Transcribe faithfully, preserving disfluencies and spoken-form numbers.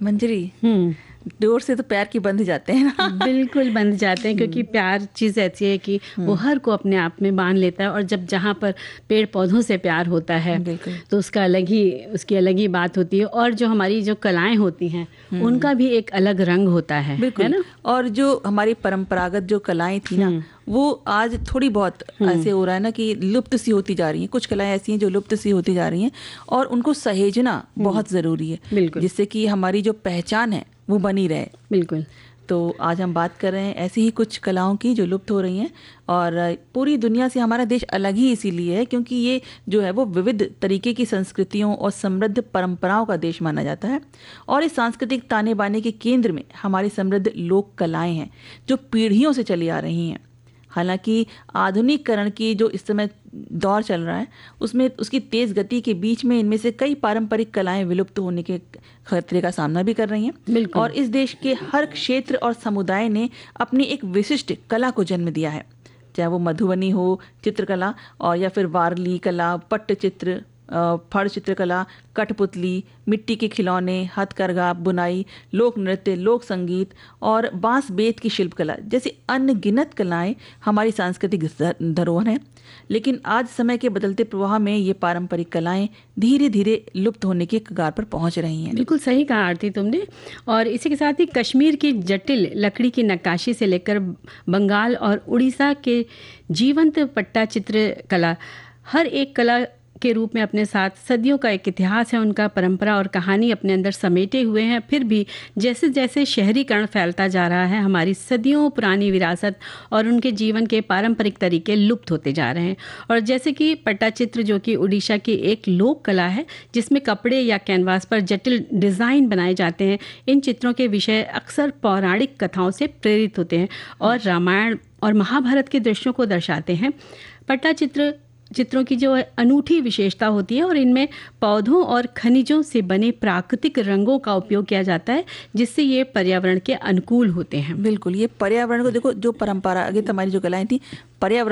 मंजरी, हम्म door से तो प्यार की बंध जाते हैं ना। बिल्कुल बंध जाते हैं, क्योंकि प्यार चीज़ ऐसी है कि वो हर को अपने आप में बांध लेता है। और जब जहाँ पर पेड़ पौधों से प्यार होता है बिल्कुल। तो उसका अलग ही उसकी अलग ही बात होती है। और जो हमारी जो कलाएं होती हैं उनका भी एक अलग रंग होता है, है ना। और जो हमारी परंपरागत जो कलाएं थी ना, वो आज थोड़ी बहुत ऐसे हो रहा है ना कि लुप्त सी होती जा रही हैं। कुछ कलाएं ऐसी हैं जो लुप्त सी होती जा रही हैं और उनको सहेजना बहुत ज़रूरी है, बिल्कुल, जिससे कि हमारी जो पहचान है वो बनी रहे। बिल्कुल। तो आज हम बात कर रहे हैं ऐसी ही कुछ कलाओं की जो लुप्त हो रही हैं। और पूरी दुनिया से हमारा देश अलग ही इसीलिए है क्योंकि ये जो है वो विविध तरीके की संस्कृतियों और समृद्ध परंपराओं का देश माना जाता है। और इस सांस्कृतिक ताने बाने के केंद्र में हमारी समृद्ध लोक कलाएं हैं जो पीढ़ियों से चली आ रही हैं। हालांकि आधुनिकीकरण की जो इस समय दौर चल रहा है उसमें उसकी तेज़ गति के बीच में इनमें से कई पारंपरिक कलाएं विलुप्त होने के खतरे का सामना भी कर रही हैं। और इस देश के हर क्षेत्र और समुदाय ने अपनी एक विशिष्ट कला को जन्म दिया है, चाहे वो मधुबनी हो चित्रकला, और या फिर वारली कला, पट्टचित्र, फड़ चित्रकला, कठपुतली, मिट्टी के खिलौने, हथकरघा, बुनाई, लोक नृत्य, लोक संगीत और बांस बेत की शिल्पकला जैसी अनगिनत कलाएं हमारी सांस्कृतिक धरोहर हैं। लेकिन आज समय के बदलते प्रवाह में ये पारंपरिक कलाएं धीरे धीरे लुप्त होने की कगार पर पहुंच रही हैं। बिल्कुल सही कहा आरती तुमने। और इसी के साथ ही कश्मीर की जटिल लकड़ी की नक्काशी से लेकर बंगाल और उड़ीसा के जीवंत पट्टा चित्र कला, हर एक कला के रूप में अपने साथ सदियों का एक इतिहास है, उनका परंपरा और कहानी अपने अंदर समेटे हुए हैं। फिर भी जैसे जैसे शहरीकरण फैलता जा रहा है हमारी सदियों पुरानी विरासत और उनके जीवन के पारंपरिक तरीके लुप्त होते जा रहे हैं। और जैसे कि पट्टाचित्र जो कि उड़ीसा की एक लोक कला है जिसमें कपड़े या कैनवास पर जटिल डिज़ाइन बनाए जाते हैं, इन चित्रों के विषय अक्सर पौराणिक कथाओं से प्रेरित होते हैं और रामायण और महाभारत के दृश्यों को दर्शाते हैं। पट्टाचित्र चित्रों की जो अनूठी विशेषता होती है और इनमें पौधों और खनिजों से बने प्राकृतिक रंगों का उपयोग किया जाता है जिससे ये पर्यावरण के अनुकूल होते हैं। बिल्कुल, ये पर्यावरण को देखो, जो परंपरागत हमारी जो कलाएं थी पर्यावरण